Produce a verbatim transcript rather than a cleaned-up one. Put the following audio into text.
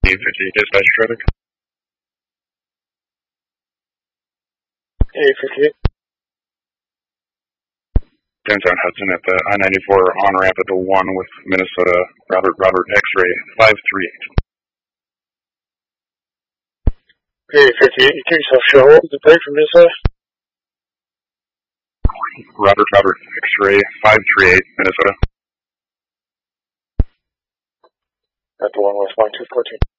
fifty-eight dispatch traffic. eight fifty-eight. Downtown Hudson at the I ninety-four on-ramp at the one with Minnesota, Robert Robert X-ray five three eight. eight fifty-eight, you give yourself show. What was the plate from Minnesota? Robert Robert X-ray five three eight, Minnesota. At the one with one two fourteen.